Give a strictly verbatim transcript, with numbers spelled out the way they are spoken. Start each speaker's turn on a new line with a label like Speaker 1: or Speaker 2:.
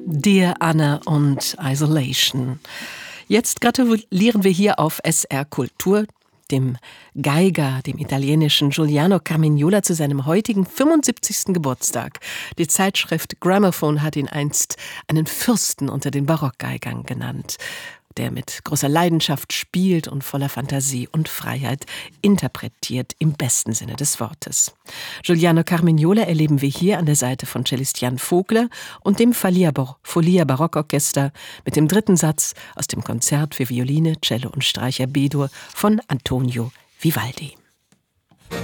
Speaker 1: Dear Anna und Isolation. Jetzt gratulieren wir hier auf S R Kultur dem Geiger, dem italienischen Giuliano Carmignola, zu seinem heutigen fünfundsiebzigsten Geburtstag. Die Zeitschrift Gramophone hat ihn einst einen Fürsten unter den Barockgeigern genannt, der mit großer Leidenschaft spielt und voller Fantasie und Freiheit interpretiert, im besten Sinne des Wortes. Giuliano Carmignola erleben wir hier an der Seite von Cellist Jan Vogler und dem Folia Barockorchester mit dem dritten Satz aus dem Konzert für Violine, Cello und Streicher B-Dur von Antonio Vivaldi.